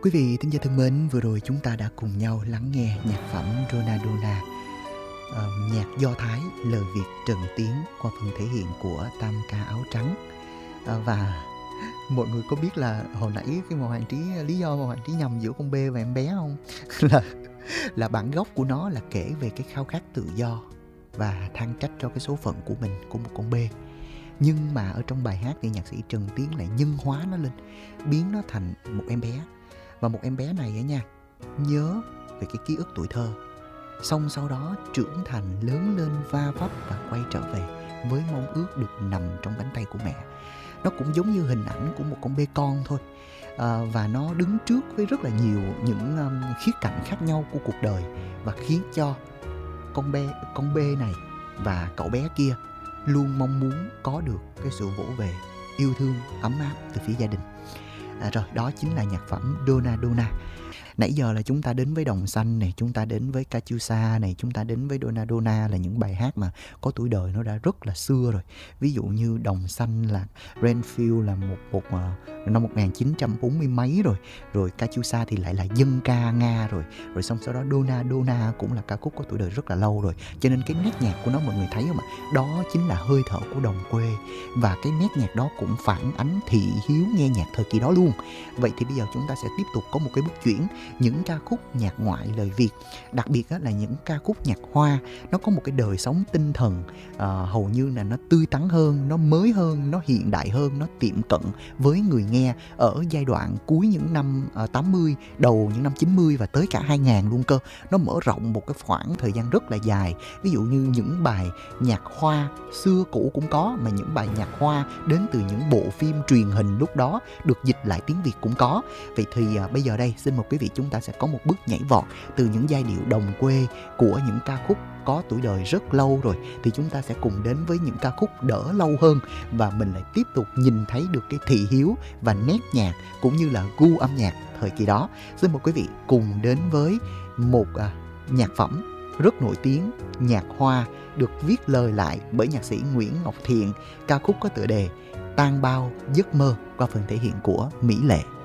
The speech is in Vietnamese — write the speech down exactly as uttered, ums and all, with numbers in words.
Quý vị thính giả thân mến, vừa rồi chúng ta đã cùng nhau lắng nghe nhạc phẩm Donna Donna, ờ, nhạc Do Thái, lời Việt Trần Tiến qua phần thể hiện của tam ca áo trắng. Ờ, và mọi người có biết là hồi nãy khi mà Hoàng Trí, lý do mà Hoàng Trí nhầm giữa con B và em bé không? là là bản gốc của nó là kể về cái khao khát tự do và than trách cho cái số phận của mình, của một con B. Nhưng mà ở trong bài hát thì nhạc sĩ Trần Tiến lại nhân hóa nó lên, biến nó thành một em bé. Và một em bé này á nha, nhớ về cái ký ức tuổi thơ, xong sau đó trưởng thành, lớn lên, va vấp và quay trở về với mong ước được nằm trong cánh tay của mẹ. Nó cũng giống như hình ảnh của một con bê con thôi. À, và nó đứng trước với rất là nhiều những um, khía cạnh khác nhau của cuộc đời, và khiến cho con bé, con bê này và cậu bé kia luôn mong muốn có được cái sự vỗ về, yêu thương, ấm áp từ phía gia đình. À, rồi đó chính là nhạc phẩm Donna Donna. Nãy giờ là chúng ta đến với Đồng Xanh này, chúng ta đến với Katyusha này, chúng ta đến với Donna Donna, là những bài hát mà có tuổi đời nó đã rất là xưa rồi. Ví dụ như Đồng Xanh là Renfield là một, một uh, năm một nghìn chín trăm bốn mươi mấy rồi. Rồi Katyusha thì lại là dân ca Nga rồi. Rồi xong sau đó Donna Donna cũng là ca khúc có tuổi đời rất là lâu rồi. Cho nên cái nét nhạc của nó mọi người thấy không ạ? Đó chính là hơi thở của đồng quê. Và cái nét nhạc đó cũng phản ánh thị hiếu nghe nhạc thời kỳ đó luôn. Vậy thì bây giờ chúng ta sẽ tiếp tục có một cái bước chuyển, những ca khúc nhạc ngoại lời Việt, đặc biệt là những ca khúc nhạc Hoa. Nó có một cái đời sống tinh thần uh, hầu như là nó tươi tắn hơn, nó mới hơn, nó hiện đại hơn, nó tiệm cận với người nghe ở giai đoạn cuối những năm uh, tám mươi, đầu những năm chín mươi và tới cả hai nghìn luôn cơ. Nó mở rộng một cái khoảng thời gian rất là dài. Ví dụ như những bài nhạc Hoa xưa cũ cũng có, mà những bài nhạc Hoa đến từ những bộ phim truyền hình lúc đó được dịch lại tiếng Việt cũng có. Vậy thì uh, bây giờ đây xin mời quý vị, chúng ta sẽ có một bước nhảy vọt từ những giai điệu đồng quê của những ca khúc có tuổi đời rất lâu rồi, thì chúng ta sẽ cùng đến với những ca khúc đỡ lâu hơn, và mình lại tiếp tục nhìn thấy được cái thị hiếu và nét nhạc cũng như là gu âm nhạc thời kỳ đó. Xin mời quý vị cùng đến với một à, nhạc phẩm rất nổi tiếng, nhạc Hoa, được viết lời lại bởi nhạc sĩ Nguyễn Ngọc Thiện, ca khúc có tựa đề Tan Bao Giấc Mơ qua phần thể hiện của Mỹ Lệ.